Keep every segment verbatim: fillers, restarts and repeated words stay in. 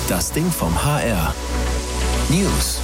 Das Ding vom H R. News.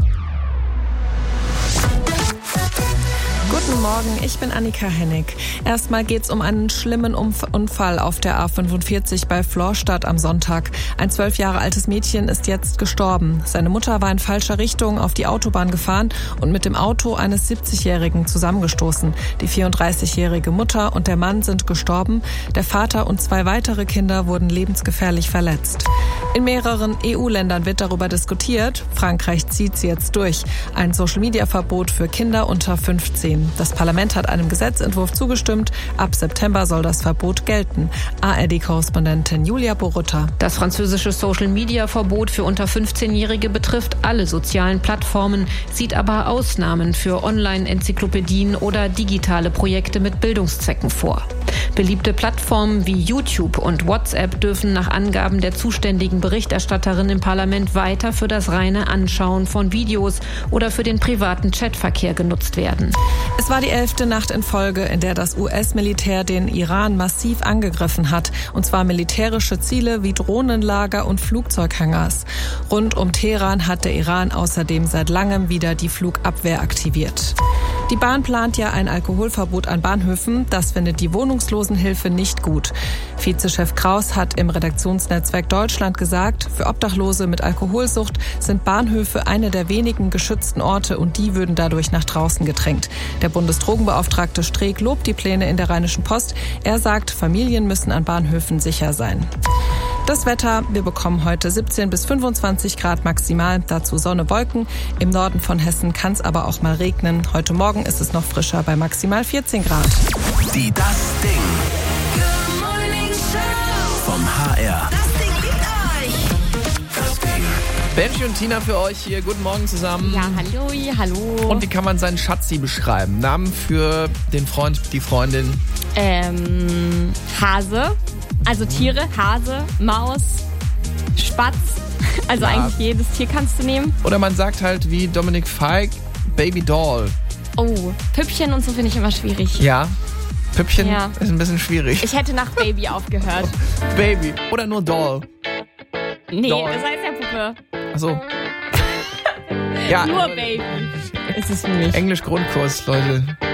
Guten Morgen, ich bin Annika Hennig. Erstmal geht's um einen schlimmen Unfall auf der A fünfundvierzig bei Florstadt am Sonntag. Ein zwölf Jahre altes Mädchen ist jetzt gestorben. Seine Mutter war in falscher Richtung auf die Autobahn gefahren und mit dem Auto eines siebzigjährigen zusammengestoßen. Die vierunddreißigjährige Mutter und der Mann sind gestorben. Der Vater und zwei weitere Kinder wurden lebensgefährlich verletzt. In mehreren E U-Ländern wird darüber diskutiert. Frankreich zieht sie jetzt durch. Ein Social-Media-Verbot für Kinder unter fünfzehn. Das Parlament hat einem Gesetzentwurf zugestimmt. Ab September soll das Verbot gelten. A R D-Korrespondentin Julia Borutta. Das französische Social-Media-Verbot für unter fünfzehnjährige betrifft alle sozialen Plattformen, sieht aber Ausnahmen für Online-Enzyklopädien oder digitale Projekte mit Bildungszwecken vor. Beliebte Plattformen wie YouTube und WhatsApp dürfen nach Angaben der zuständigen Berichterstatterin im Parlament weiter für das reine Anschauen von Videos oder für den privaten Chatverkehr genutzt werden. Es war die elfte Nacht in Folge, in der das U S-Militär den Iran massiv angegriffen hat. Und zwar militärische Ziele wie Drohnenlager und Flugzeughangars. Rund um Teheran hat der Iran außerdem seit langem wieder die Flugabwehr aktiviert. Die Bahn plant ja ein Alkoholverbot an Bahnhöfen. Das findet die Wohnungslosenhilfe nicht gut. Vizechef Kraus hat im Redaktionsnetzwerk Deutschland gesagt, für Obdachlose mit Alkoholsucht sind Bahnhöfe eine der wenigen geschützten Orte und die würden dadurch nach draußen gedrängt. Der Bundesdrogenbeauftragte Streeck lobt die Pläne in der Rheinischen Post. Er sagt, Familien müssen an Bahnhöfen sicher sein. Das Wetter, wir bekommen heute siebzehn bis fünfundzwanzig Grad maximal, dazu Sonne, Wolken. Im Norden von Hessen kann es aber auch mal regnen. Heute Morgen ist es noch frischer bei maximal vierzehn Grad. Die Das Ding vom H R. Das Ding liebt euch. Das Ding. Benji und Tina für euch hier. Guten Morgen zusammen. Ja, hallo, hallo. Und wie kann man seinen Schatzi beschreiben? Namen für den Freund, die Freundin? Ähm, Hase, also Tiere, Hase, Maus, Spatz. Also Ja. eigentlich jedes Tier kannst du nehmen. Oder man sagt halt wie Dominik Feig, Baby Doll. Oh, Püppchen und so finde ich immer schwierig. Ja, Püppchen Ja. ist ein bisschen schwierig. Ich hätte nach Baby aufgehört. Baby oder nur Doll. Nee, Doll. das heißt ja Puppe. Achso. Ja, Nur Baby ist es für mich. Englisch Grundkurs, Leute.